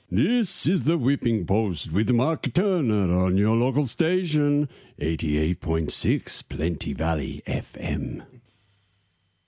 This is the Whipping Post with Mark Turner on your local station, 88.6 Plenty Valley FM.